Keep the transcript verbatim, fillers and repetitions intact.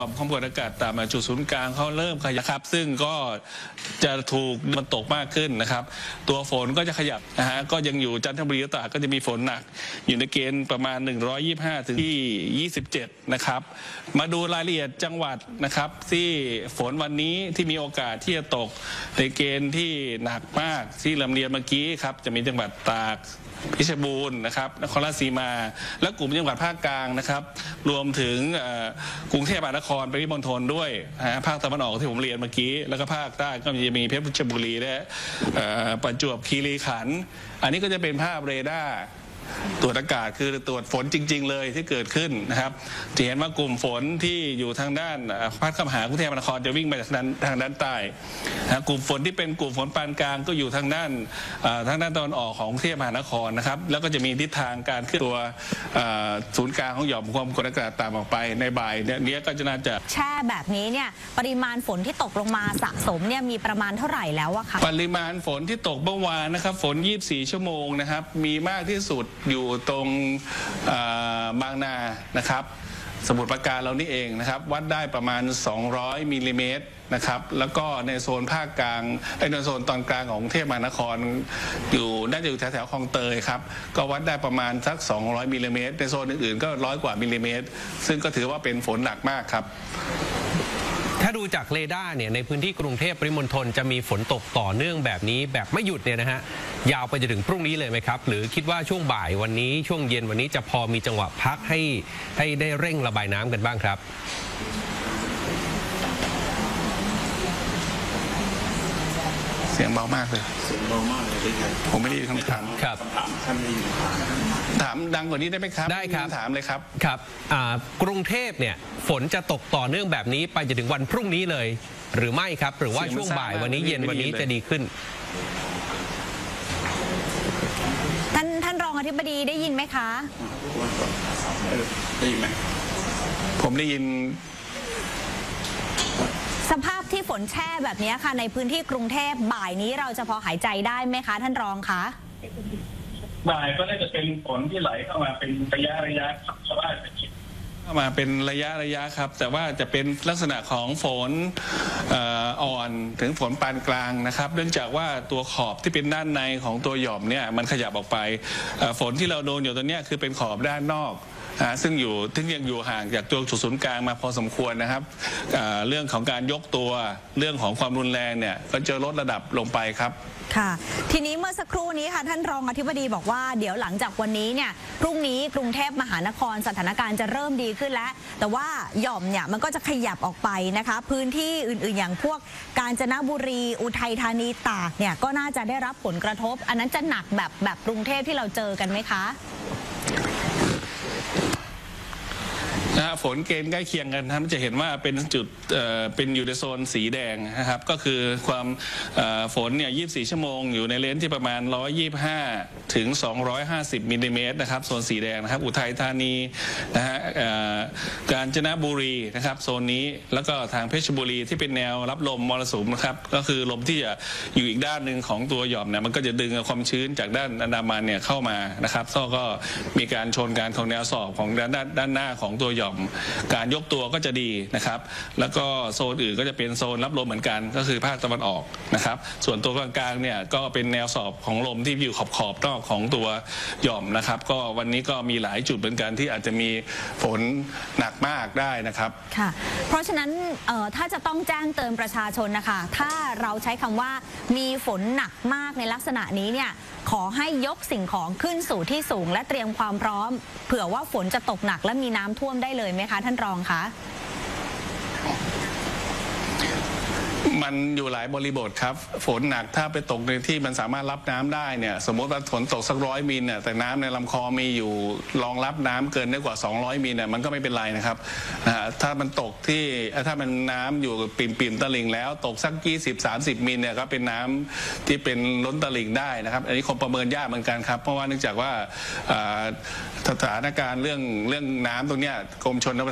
ความกดอากาศต่ำจุดศูนย์กลางเขาเริ่มขยับครับซึ่งก็จะถูกมันตกมากขึ้นนะครับตัวฝนก็จะขยับนะฮะก็ยังอยู่จันทบุรีตราดก็จะมีฝนหนักอยู่ในเกณฑ์ประมาณหนึ่งร้อยยี่สิบห้าถึงที่ยี่สิบเจ็ดนะครับมาดูรายละเอียดจังหวัดนะครับที่ฝนวันนี้ที่มีโอกาสที่จะตกในเกณฑ์ที่หนักมากที่ลำเลียนเมื่อกี้ครับจะมีจังหวัดตากเพชรบูรณ์นะครับนครราชสีมาและกลุ่มจังหวัดภาคกลางนะครับรวมถึงกรุงเทพมหานครปริมณฑลด้วยนะภาคตะวันออกที่ผมเรียนเมื่อกี้แล้วก็ภาคใต้ก็จะมีเพชรบุรีและประจวบคีรีขันธ์อันนี้ก็จะเป็นภาพเรดาร์ตรวจอากาศคือตรวจฝนจริงๆเลยที่เกิดขึ้นนะครับจะเห็นว่ากลุ่มฝนที่อยู่ทางด้านพัดเข้ามาหากรุงเทพมหานครจะวิ่งไปทางด้านทางด้านใต้นะกลุ่มฝนที่เป็นกลุ่มฝนปานกลางก็อยู่ทางด้านทางด้านตะวันออกของกรุงเทพมหานครนะครับแล้วก็จะมีทิศทางการเคลื่อนตัวศูนย์กลางของหย่อมความกดอากาศต่ำออกไปในบ่ายนี้ก็จะน่าจะแช่แบบนี้เนี่ยปริมาณฝนที่ตกลงมาสะสมเนี่ยมีประมาณเท่าไหร่แล้วอะคะปริมาณฝนที่ตกเมื่อวานนะครับฝนยี่สิบสี่ชั่วโมงนะครับมีมากที่สุดอยู่ตรงบางนานะครับสมุทรปราการเรานี่เองนะครับวัดได้ประมาณสองร้อยมิลลิเมตรนะครับแล้วก็ในโซนภาคกลางในโซนตอนกลางของกรุงเทพมหานครอยู่น่าจะอยู่แถวๆคลองเตยครับก็วัดได้ประมาณสักสองร้อยมิลลิเมตรในโซนอื่นๆก็ร้อยกว่ามิลลิเมตรซึ่งก็ถือว่าเป็นฝนหนักมากครับถ้าดูจากเรดาร์เนี่ยในพื้นที่กรุงเทพปริมณฑลจะมีฝนตกต่อเนื่องแบบนี้แบบไม่หยุดเนี่ยนะฮะยาวไปจนถึงพรุ่งนี้เลยไหมครับหรือคิดว่าช่วงบ่ายวันนี้ช่วงเย็นวันนี้จะพอมีจังหวะพักให้ให้ได้เร่งระบายน้ำกันบ้างครับเสียงเบามากเลยเสียงเบามากเลยผมไม่ได้ยินคำถามครับท่านได้ยินถามดังกว่านี้ได้ไหมครับได้ครับถามเลยครับครับกรุงเทพเนี่ยฝนจะตกต่อเนื่องแบบนี้ไปจนถึงวันพรุ่งนี้เลยหรือไม่ครับหรือว่าช่วงบ่ายวันนี้เย็นวันนี้จะดีขึ้นท่านท่านรองอธิบดีได้ยินไหมคะได้ยินไหมผมได้ยินสภาพที่ฝนแช่แบบนี้ค่ะในพื้นที่กรุงเทพบ่ายนี้เราจะพอหายใจได้ไหมคะท่านรองคะบ่ายก็น่าจะเป็นฝนที่ไหลเข้ามาเป็นระยะระยะชาวบ้านเข้ามาเป็นระยะระยะครับแต่ว่าจะเป็นลักษณะของฝนอ่อนถึงฝนปานกลางนะครับเนื่องจากว่าตัวขอบที่เป็นด้านในของตัวหย่อมเนี่ยมันขยับออกไปฝนที่เราโดนอยู่ตรงนี้คือเป็นขอบด้านนอกซึ่งอยู่ที่ยังอยู่ห่างจากตัวจุดศูนย์กลางมาพอสมควรนะครับเรื่องของการยกตัวเรื่องของความรุนแรงเนี่ยก็จะลดระดับลงไปครับค่ะทีนี้เมื่อสักครู่นี้ค่ะท่านรองอธิบดีบอกว่าเดี๋ยวหลังจากวันนี้เนี่ยพรุ่งนี้กรุงเทพมหานครสถานการณ์จะเริ่มดีขึ้นแล้วแต่ว่าหย่อมเนี่ยมันก็จะขยับออกไปนะคะพื้นที่อื่นๆอย่างพวกกาญจนบุรีอุทัยธานีตากเนี่ยก็น่าจะได้รับผลกระทบอันนั้นจะหนักแบบแบบกรุงเทพที่เราเจอกันไหมคะนะฮะฝนเกณฑ์ใกล้เคียงกันท่านจะเห็นว่าเป็นจุดเป็นอยู่ในโซนสีแดงนะครับก็คือความฝนเนี่ยยี่สิบสี่ชั่วโมงอยู่ในเลนที่ประมาณหนึ่งร้อยยี่สิบห้าถึงสองร้อยห้าสิบมิลลิเมตรนะครับโซนสีแดงนะครับอุทัยธานีนะฮะกาญจนบุรีนะครับโซนนี้แล้วก็ทางเพชรบุรีที่เป็นแนวรับลมมรสุมนะครับก็คือลมที่จะอยู่อีกด้านหนึ่งของตัวหย่อมเนี่ยมันก็จะดึงความชื้นจากด้านอันดามันเนี่ยเข้ามานะครับก็มีการชนกันของแนวสอบของด้านด้านหน้าของตัวหย่อมการยกตัวก็จะดีนะครับแล้วก็โซนอื่นก็จะเป็นโซนรับลมเหมือนกันก็คือภาคตะวันออกนะครับส่วนตัวกลางๆเนี่ยก็เป็นแนวสอบของลมที่อยู่ขอบๆนอกของตัวหย่อมนะครับก็วันนี้ก็มีหลายจุดเหมือนกันที่อาจจะมีฝนหนักมากได้นะครับค่ะเพราะฉะนั้นถ้าจะต้องแจ้งเตือนประชาชนนะคะถ้าเราใช้คำว่ามีฝนหนักมากในลักษณะนี้เนี่ยขอให้ยกสิ่งของขึ้นสู่ที่สูงและเตรียมความพร้อมเผื่อว่าฝนจะตกหนักและมีน้ำท่วมได้เลยไหมคะท่านรองคะมันอยู่หลายบริบทครับฝนหนักถ้าไปตกในที่มันสามารถรับน้ำได้เนี่ยสมมติว่าฝนตกสักร้อยมิลเนี่ยแต่น้ำในลำคอมีอยู่รองรับน้ำเกินได้กว่าสองร้อยมิลเนี่ยมันก็ไม่เป็นไรนะครับนะฮะถ้ามันตกที่ถ้ามันน้ำอยู่ปิ่มปิ่มตลิ่งแล้วตกสักยี่สิบสามสิบมิลเนี่ยก็เป็นน้ำที่เป็นล้นตลิ่งได้นะครับอันนี้คงประเมินยากเหมือนกันครับเพราะว่าเนื่องจากว่าสถานการณ์เรื่องเรื่องน้ำตรงเนี้ยกรมชลประ